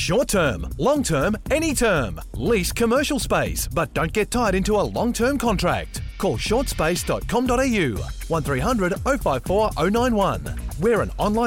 Short term, long term, any term. Lease commercial space, but don't get tied into a long-term contract. Call shortspace.com.au 1300 054 091. We're an online